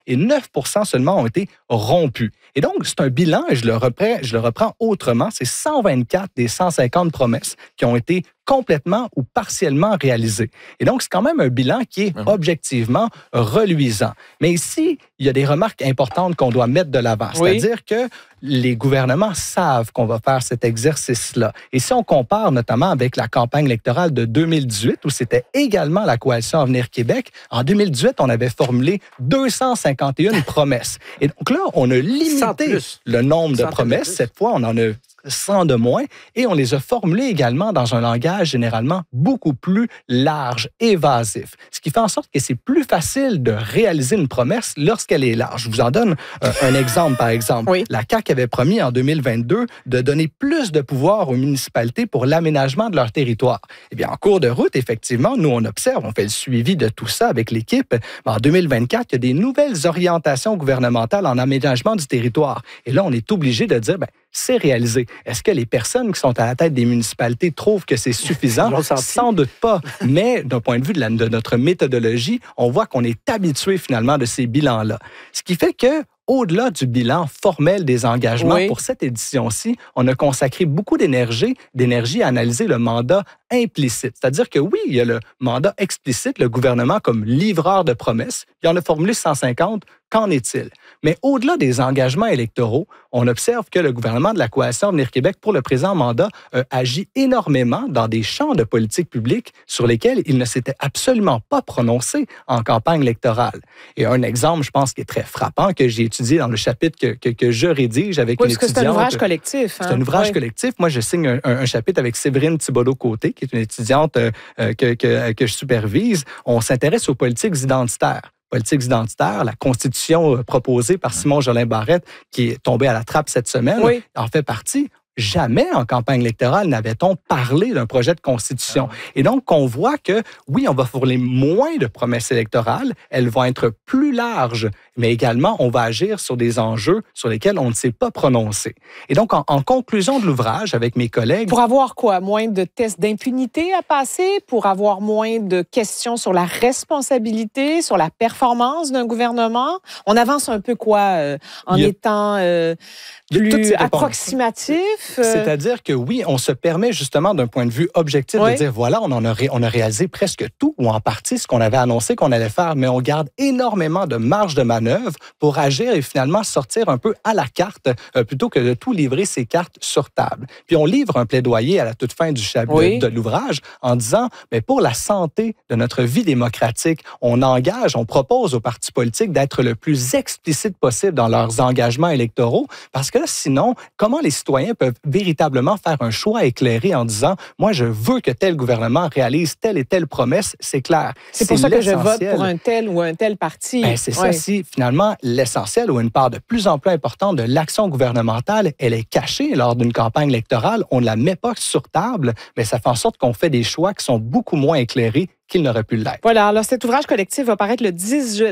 et 9% seulement ont été rompus. Et donc, c'est un bilan, et je le reprends autrement, c'est 124 des 150 promesses qui ont été complètement ou partiellement réalisées. Et donc, c'est quand même un bilan qui est objectivement reluisant. Mais ici, il y a des remarques importantes qu'on doit mettre de l'avant. C'est-à-dire que les gouvernements savent qu'on va faire cet exercice-là. Et si on compare notamment avec la campagne électorale de 2018, où c'était également la coalition Avenir Québec, en 2018, on avait formulé 251 promesses. Et donc là, on a limité le nombre de promesses. Cette fois, on en a 100 de moins, et on les a formulées également dans un langage généralement beaucoup plus large, évasif. Ce qui fait en sorte que c'est plus facile de réaliser une promesse lorsqu'elle est large. Je vous en donne un exemple, par exemple. Oui. La CAQ avait promis en 2022 de donner plus de pouvoir aux municipalités pour l'aménagement de leur territoire. Eh bien, en cours de route, effectivement, nous, on observe, on fait le suivi de tout ça avec l'équipe. En 2024, il y a des nouvelles orientations gouvernementales en aménagement du territoire. Et là, on est obligé de dire, c'est réalisé. Est-ce que les personnes qui sont à la tête des municipalités trouvent que c'est suffisant? Sans doute pas. Mais d'un point de vue de notre méthodologie, on voit qu'on est habitué finalement de ces bilans-là. Ce qui fait que au-delà du bilan formel des engagements, pour cette édition-ci, on a consacré beaucoup d'énergie à analyser le mandat implicite. C'est-à-dire que oui, il y a le mandat explicite, le gouvernement comme livreur de promesses. Il en a formulé 150. Qu'en est-il? Mais au-delà des engagements électoraux, on observe que le gouvernement de la Coalition Avenir Québec, pour le présent mandat, agit énormément dans des champs de politique publique sur lesquels il ne s'était absolument pas prononcé en campagne électorale. Et un exemple, je pense, qui est très frappant, que j'ai étudié dans le chapitre que je rédige avec une étudiante. C'est un ouvrage collectif. C'est un ouvrage collectif. Moi, je signe un chapitre avec Séverine Thibodeau-Côté, qui est une étudiante que je supervise. On s'intéresse aux politiques identitaires. Politiques identitaires, la constitution proposée par Simon Jolin Barrette, qui est tombée à la trappe cette semaine, en fait partie. Jamais en campagne électorale n'avait-on parlé d'un projet de constitution. Et donc, on voit que, oui, on va fournir moins de promesses électorales, elles vont être plus larges, mais également, on va agir sur des enjeux sur lesquels on ne s'est pas prononcé. Et donc, en conclusion de l'ouvrage, avec mes collègues... Pour avoir quoi? Moins de tests d'impunité à passer? Pour avoir moins de questions sur la responsabilité, sur la performance d'un gouvernement? On avance un peu quoi en étant plus approximatif? C'est-à-dire que oui, on se permet justement d'un point de vue objectif de dire, voilà, on a réalisé presque tout ou en partie ce qu'on avait annoncé qu'on allait faire, mais on garde énormément de marge de manœuvre pour agir et finalement sortir un peu à la carte plutôt que de tout livrer ces cartes sur table. Puis on livre un plaidoyer à la toute fin du chapitre de l'ouvrage en disant, mais pour la santé de notre vie démocratique, on propose aux partis politiques d'être le plus explicite possible dans leurs engagements électoraux, parce que là, sinon, comment les citoyens peuvent véritablement faire un choix éclairé en disant « Moi, je veux que tel gouvernement réalise telle et telle promesse. » C'est clair. C'est pour ça que je vote pour un tel ou un tel parti. C'est ça, si finalement, l'essentiel ou une part de plus en plus importante de l'action gouvernementale, elle est cachée lors d'une campagne électorale. On ne la met pas sur table, mais ça fait en sorte qu'on fait des choix qui sont beaucoup moins éclairés qu'il n'aurait pu l'être. Voilà, alors cet ouvrage collectif va paraître le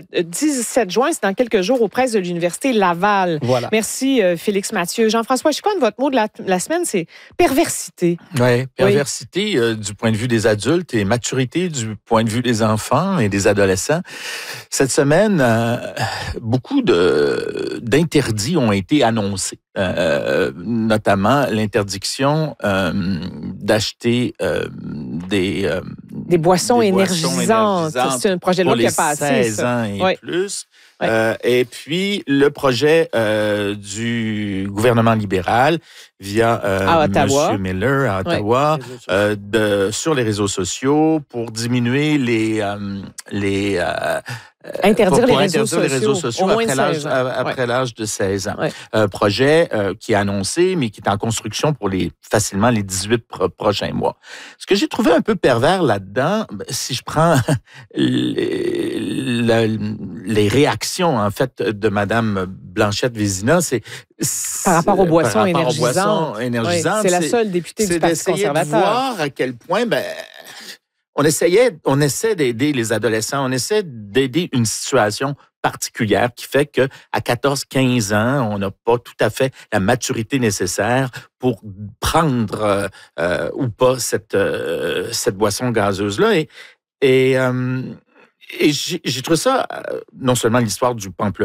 17 juin, c'est dans quelques jours aux presses de l'Université Laval. Voilà. Merci Félix Mathieu. Jean-François Chicoine, votre mot de la semaine, c'est perversité. Oui, perversité du point de vue des adultes et maturité du point de vue des enfants et des adolescents. Cette semaine, beaucoup d'interdits ont été annoncés. Notamment l'interdiction d'acheter des boissons énergisantes. C'est un projet de loi qui a passé. Pour les 16 ans et plus. Et puis, le projet du gouvernement libéral via M. Miller à Ottawa sur les réseaux sociaux pour diminuer interdire les réseaux sociaux après l'âge de 16 ans. Projet qui est annoncé, mais qui est en construction pour facilement les 18 prochains mois. Ce que j'ai trouvé un peu pervers là-dedans, si je prends les réactions, en fait, de Mme Blanchette-Vézina, c'est par rapport aux boissons énergisantes. C'est la seule députée du Parti conservateur. C'est de voir à quel point... on essaie d'aider les adolescents, on essaie d'aider une situation particulière qui fait qu'à 14-15 ans, on n'a pas tout à fait la maturité nécessaire pour prendre ou pas cette boisson gazeuse-là. Et j'ai trouvé ça, non seulement l'histoire du pamplemousse,